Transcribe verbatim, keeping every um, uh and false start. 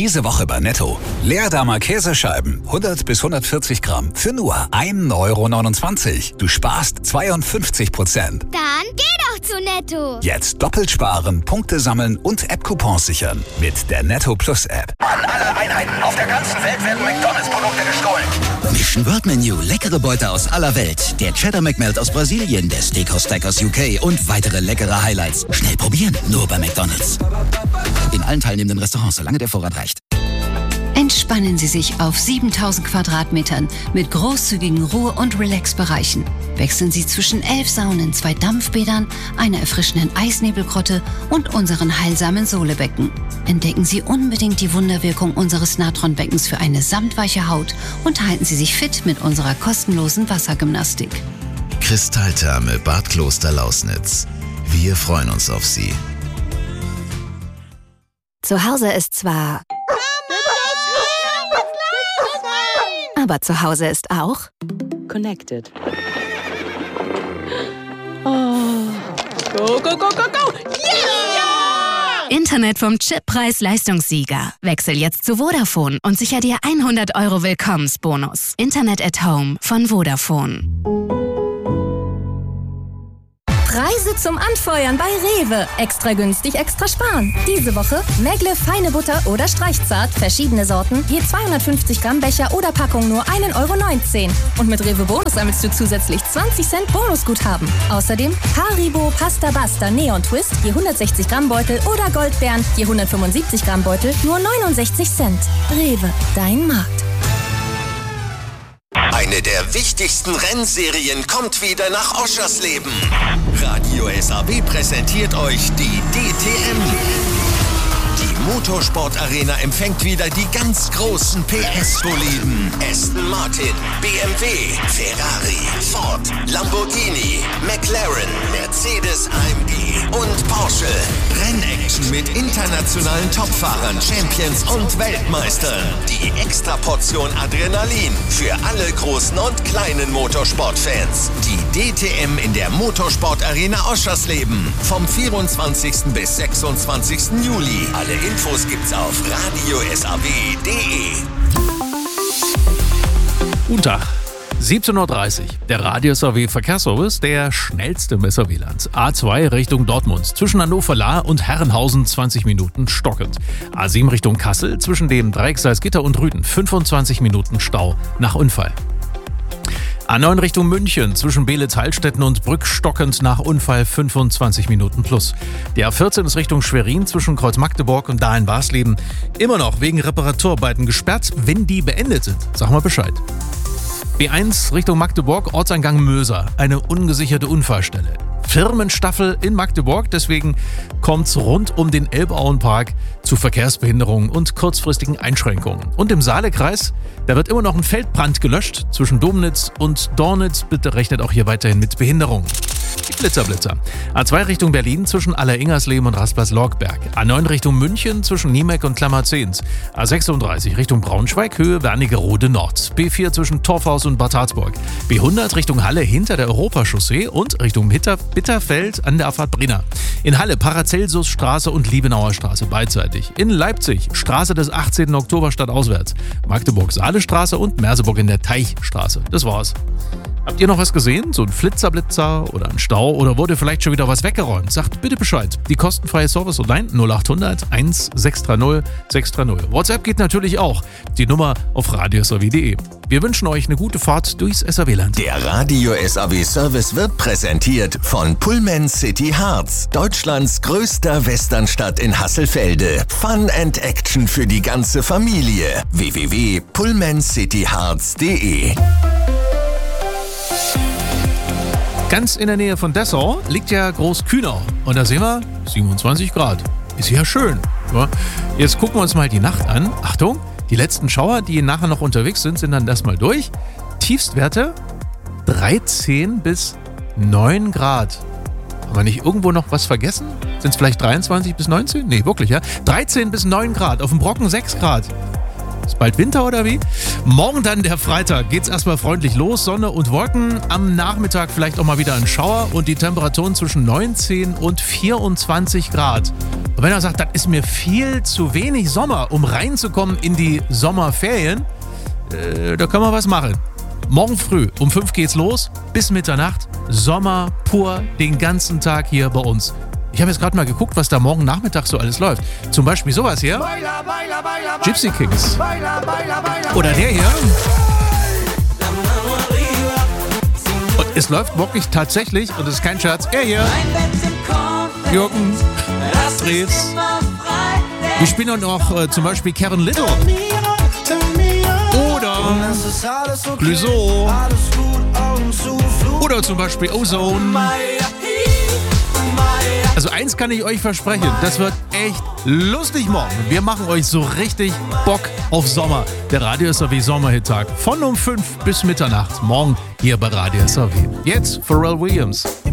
Diese Woche bei Netto. Leerdammer Käsescheiben, hundert bis hundertvierzig Gramm, für nur ein Euro neunundzwanzig. Du sparst zweiundfünfzig Prozent. Dann geh doch zu Netto. Jetzt doppelt sparen, Punkte sammeln und App-Coupons sichern. Mit der Netto Plus App. An alle Einheiten auf der ganzen Welt werden McDonalds-Produkte gestohlen. Mission World Menu, leckere Beute aus aller Welt. Der Cheddar McMelt aus Brasilien, der Steakhouse Stack aus U K und weitere leckere Highlights. Schnell probieren, nur bei McDonalds. In allen teilnehmenden Restaurants, solange der Vorrat reicht. Entspannen Sie sich auf siebentausend Quadratmetern mit großzügigen Ruhe- und Relax-Bereichen. Wechseln Sie zwischen elf Saunen, zwei Dampfbädern, einer erfrischenden Eisnebelgrotte und unseren heilsamen Sohlebecken. Entdecken Sie unbedingt die Wunderwirkung unseres Natronbeckens für eine samtweiche Haut und halten Sie sich fit mit unserer kostenlosen Wassergymnastik. Kristalltherme Bad Kloster Lausnitz. Wir freuen uns auf Sie. Zu Hause ist zwar... Aber zu Hause ist auch... Connected. Oh. Go, go, go, go, go! Yeah! Internet vom Chippreis-Leistungssieger. Wechsel jetzt zu Vodafone und sicher dir hundert Euro Willkommensbonus. Internet at Home von Vodafone. Preise zum Anfeuern bei Rewe. Extra günstig, extra sparen. Diese Woche Megle feine Butter oder Streichzart, verschiedene Sorten, je zweihundertfünfzig Gramm Becher oder Packung nur ein Euro neunzehn. Und mit Rewe Bonus sammelst du zusätzlich zwanzig Cent Bonusguthaben. Außerdem Haribo Pasta Basta Neon Twist, je hundertsechzig Gramm Beutel oder Goldbeeren, je hundertfünfundsiebzig Gramm Beutel, nur neunundsechzig Cent. Rewe, dein Markt. Eine der wichtigsten Rennserien kommt wieder nach Oschersleben. Radio S A B präsentiert euch die D T M. Die Motorsport-Arena empfängt wieder die ganz großen P S-Boliden. Aston Martin, B M W, Ferrari, Ford, Lamborghini, McLaren, Mercedes A M G und Porsche. Rennaction mit internationalen Topfahrern, Champions und Weltmeistern. Die Extraportion Adrenalin für alle großen und kleinen Motorsportfans. Die D T M in der Motorsport-Arena Oschersleben. Vom vierundzwanzigsten bis sechsundzwanzigsten Juli. Alle Infos gibt's auf radio s a b punkt d e. Guten Tag. siebzehn Uhr dreißig. Der Radio S A W Verkehrsservice, der schnellste im S A W-Land. A zwei Richtung Dortmund. Zwischen Hannover-Lahr und Herrenhausen zwanzig Minuten stockend. A sieben Richtung Kassel. Zwischen dem Dreieck Salzgitter und Rüden fünfundzwanzig Minuten Stau nach Unfall. A neun Richtung München, zwischen Beelitz-Heilstätten und Brück stockend nach Unfall fünfundzwanzig Minuten plus. Die A vierzehn ist Richtung Schwerin, zwischen Kreuz Magdeburg und Dahlen-Barsleben immer noch wegen Reparaturarbeiten gesperrt. Wenn die beendet sind, sag mal Bescheid. B eins Richtung Magdeburg, Ortseingang Möser, eine ungesicherte Unfallstelle. Firmenstaffel in Magdeburg, deswegen kommt's rund um den Elbauenpark zu Verkehrsbehinderungen und kurzfristigen Einschränkungen. Und im Saalekreis, da wird immer noch ein Feldbrand gelöscht zwischen Domnitz und Dornitz. Bitte rechnet auch hier weiterhin mit Behinderungen. Die Blitzer, Blitzer. A zwei Richtung Berlin zwischen Aller-Ingersleben und Raspers-Lorgberg. A neun Richtung München zwischen Niemeck und Klammerzehns. A sechsunddreißig Richtung Braunschweig, Höhe Wernigerode Nord. B vier zwischen Torfhaus und Bad Harzburg. B hundert Richtung Halle hinter der Europachaussee und Richtung Hitter, Bitterfeld an der Abfahrt Brenner. In Halle Paracelsusstraße und Liebenauer Straße beidseitig. In Leipzig Straße des achtzehnten Oktober stadtauswärts. Magdeburg Saalestraße und Merseburg in der Teichstraße. Das war's. Habt ihr noch was gesehen? So ein Flitzerblitzer oder ein Stau? Oder wurde vielleicht schon wieder was weggeräumt? Sagt bitte Bescheid. Die kostenfreie Service-Hotline null achthundert eins sechs drei null sechs drei null. WhatsApp geht natürlich auch. Die Nummer auf radio s a w punkt d e. Wir wünschen euch eine gute Fahrt durchs S A W-Land. Der Radio S A W-Service wird präsentiert von Pullman City Harz. Deutschlands größter Westernstadt in Hasselfelde. Fun and Action für die ganze Familie. w w w punkt pullman city harz punkt d e. Ganz in der Nähe von Dessau liegt ja Großkühnau. Und da sehen wir siebenundzwanzig Grad. Ist ja schön. Jetzt gucken wir uns mal die Nacht an. Achtung, die letzten Schauer, die nachher noch unterwegs sind, sind dann erstmal durch. Tiefstwerte dreizehn bis neun Grad. Haben wir nicht irgendwo noch was vergessen? Sind es vielleicht dreiundzwanzig bis neunzehn? Nee, wirklich, ja. dreizehn bis neun Grad. Auf dem Brocken sechs Grad. Ist bald Winter oder wie? Morgen dann, der Freitag, geht's erstmal freundlich los. Sonne und Wolken. Am Nachmittag vielleicht auch mal wieder ein Schauer und die Temperaturen zwischen neunzehn und vierundzwanzig Grad. Und wenn er sagt, das ist mir viel zu wenig Sommer, um reinzukommen in die Sommerferien, äh, da können wir was machen. Morgen früh um fünf geht's los, bis Mitternacht. Sommer pur, den ganzen Tag hier bei uns. Ich habe jetzt gerade mal geguckt, was da morgen Nachmittag so alles läuft. Zum Beispiel sowas hier. Gypsy Kings. Oder der hier. Und es läuft wirklich tatsächlich, und das ist kein Scherz, er hier. Jürgen Drews. Wir spielen auch noch äh, zum Beispiel Karen Little. Oder Clouseau. Oder zum Beispiel Ozone. Also eins kann ich euch versprechen, das wird echt lustig morgen. Wir machen euch so richtig Bock auf Sommer. Der Radio S R W Sommerhittag von um fünf bis Mitternacht. Morgen hier bei Radio S R W. Jetzt Pharrell Williams.